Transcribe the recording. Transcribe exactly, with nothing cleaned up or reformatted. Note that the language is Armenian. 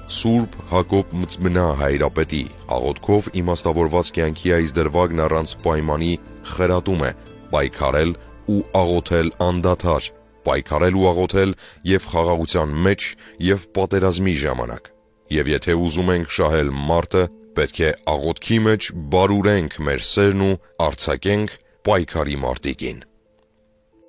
Սուրբ Հակոբ Մծմնա հայրապետի աղոթքով իմաստավորված կյանքի այս դրվագն առանց պայմանի խրատում է պայքարել ու աղոթել անդադար, պայքարել ու աղոթել և խաղաղության մեջ և պատերազմի ժամանակ։ Եվ եթե ուզում ենք շահել մարտը, պետք է աղոթքի մեջ բարուրենք մեր սերն ու արձակենք պայքարի մարտիկին։